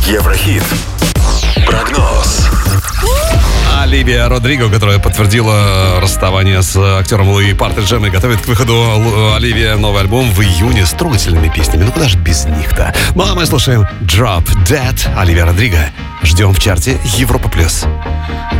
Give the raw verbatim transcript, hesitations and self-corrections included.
Еврохит. Прогноз. Оливия Родриго, которая подтвердила расставание с актером Луи Партриджем и готовит к выходу Оливия новый альбом в июне с трогательными песнями. Ну куда же без них-то? Ну а мы слушаем Drop Dead Оливия Родриго. Ждем в чарте Европа Плюс.